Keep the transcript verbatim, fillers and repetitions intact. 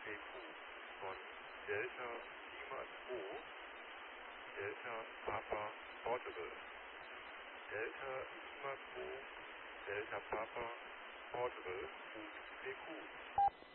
P Q von Delta Lima zwei, Delta Papa Portable, Delta Lima zwei, Delta Papa Portable, P Q.